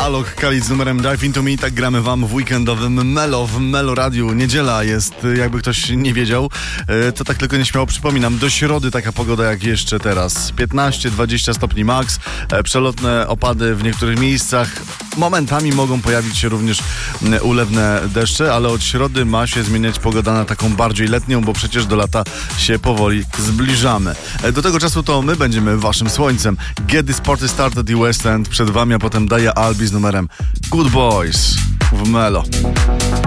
Alok Khalid z numerem Dive Into Me. Tak gramy wam w weekendowym Melo w Melo Radiu. Niedziela jest, jakby ktoś nie wiedział, to tak tylko nieśmiało przypominam. Do środy taka pogoda jak jeszcze teraz. 15-20 stopni max. Przelotne opady w niektórych miejscach. Momentami mogą pojawić się również ulewne deszcze, ale od środy ma się zmieniać pogoda na taką bardziej letnią, bo przecież do lata się powoli zbliżamy. Do tego czasu to my będziemy waszym słońcem. Get this party started i West End przed wami, a potem daje Albi z numerem Good Boys w Melo.